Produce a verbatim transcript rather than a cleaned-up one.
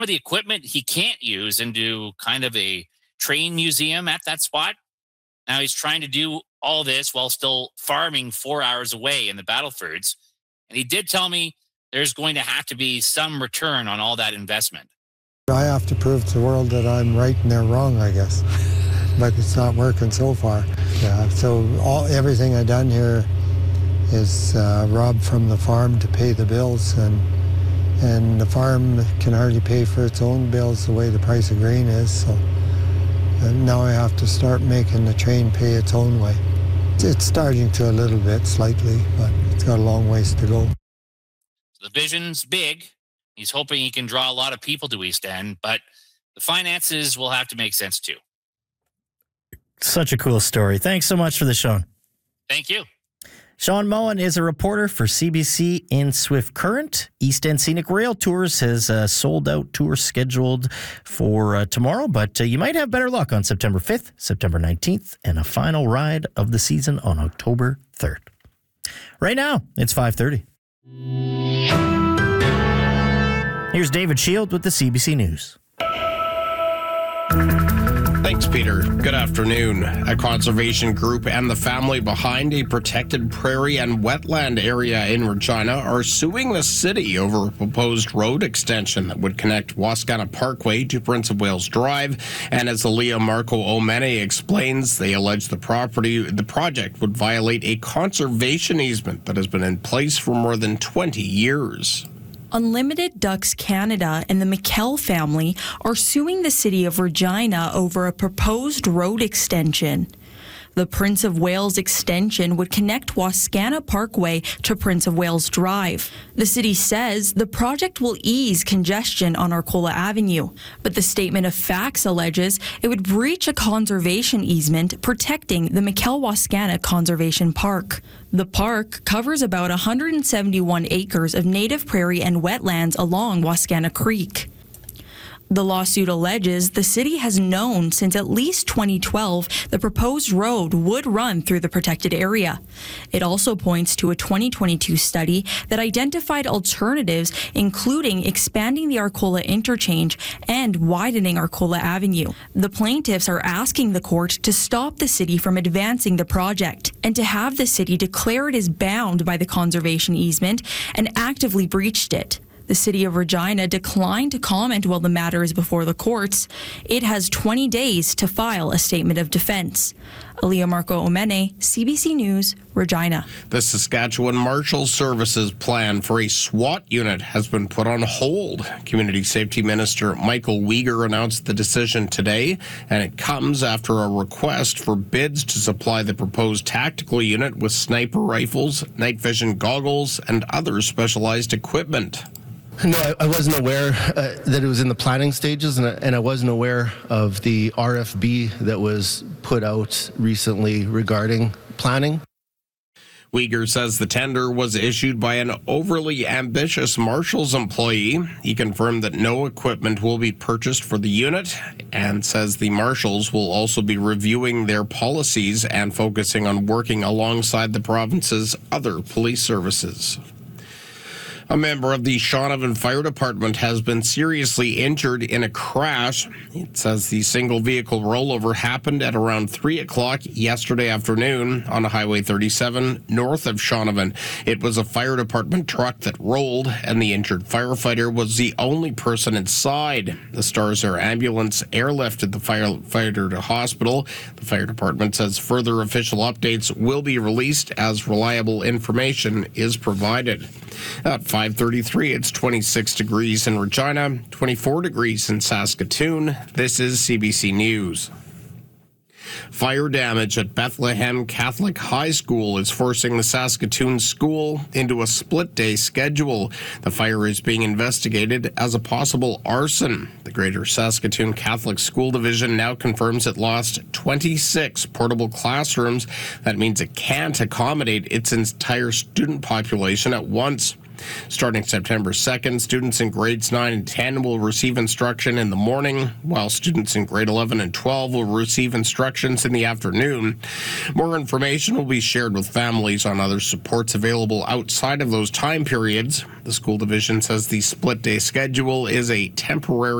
of the equipment he can't use into kind of a train museum at that spot. Now he's trying to do all this while still farming four hours away in the Battlefords. And he did tell me there's going to have to be some return on all that investment. I have to prove to the world that I'm right and they're wrong, I guess. But it's not working so far. Yeah, so all everything I've done here is uh, robbed from the farm to pay the bills, and and the farm can hardly pay for its own bills the way the price of grain is. So and now I have to start making the train pay its own way. It's starting to a little bit, slightly, but it's got a long ways to go. The vision's big. He's hoping he can draw a lot of people to East End, but the finances will have to make sense too. Such a cool story. Thanks so much for this, Sean. Thank you. Sean Moen is a reporter for C B C in Swift Current. East End Scenic Rail Tours has a sold-out tour scheduled for uh, tomorrow, but uh, you might have better luck on September fifth, September nineteenth, and a final ride of the season on October third. Right now, it's five thirty. Here's David Shield with the C B C News. Thanks, Peter. Good afternoon. A conservation group and the family behind a protected prairie and wetland area in Regina are suing the city over a proposed road extension that would connect Wascana Parkway to Prince of Wales Drive. And as Leah Marco Omene explains, they allege the property, the project would violate a conservation easement that has been in place for more than twenty years. Unlimited Ducks Canada and the McKell family are suing the city of Regina over a proposed road extension. The Prince of Wales extension would connect Wascana Parkway to Prince of Wales Drive. The city says the project will ease congestion on Arcola Avenue, but the statement of facts alleges it would breach a conservation easement protecting the McKell-Wascana Conservation Park. The park covers about one hundred seventy-one acres of native prairie and wetlands along Wascana Creek. The lawsuit alleges the city has known since at least twenty twelve the proposed road would run through the protected area. It also points to a twenty twenty-two study that identified alternatives, including expanding the Arcola interchange and widening Arcola Avenue. The plaintiffs are asking the court to stop the city from advancing the project and to have the city declare it is bound by the conservation easement and actively breached it. The city of Regina declined to comment while the matter is before the courts. It has twenty days to file a statement of defense. Aaliyah Marco Omene, C B C News, Regina. The Saskatchewan Marshal Services plan for a SWAT unit has been put on hold. Community Safety Minister Michael Uyghur announced the decision today, and it comes after a request for bids to supply the proposed tactical unit with sniper rifles, night vision goggles, and other specialized equipment. No, I, I wasn't aware uh, that it was in the planning stages, and I, and I wasn't aware of the R F B that was put out recently regarding planning. Uyghur says the tender was issued by an overly ambitious Marshals employee. He confirmed that no equipment will be purchased for the unit and says the Marshals will also be reviewing their policies and focusing on working alongside the province's other police services. A member of the Shaunavon Fire Department has been seriously injured in a crash. It says the single vehicle rollover happened at around three o'clock yesterday afternoon on Highway thirty-seven north of Shaunavon. It was a fire department truck that rolled, and the injured firefighter was the only person inside. The Stars Air ambulance airlifted the firefighter to hospital. The fire department says further official updates will be released as reliable information is provided. At five thirty-three, it's twenty-six degrees in Regina, twenty-four degrees in Saskatoon. This is C B C News. Fire damage at Bethlehem Catholic High School is forcing the Saskatoon school into a split-day schedule. The fire is being investigated as a possible arson. The Greater Saskatoon Catholic School Division now confirms it lost twenty-six portable classrooms. That means it can't accommodate its entire student population at once. Starting September second, students in grades nine and ten will receive instruction in the morning, while students in grade eleven and twelve will receive instructions in the afternoon. More information will be shared with families on other supports available outside of those time periods. The school division says the split day schedule is a temporary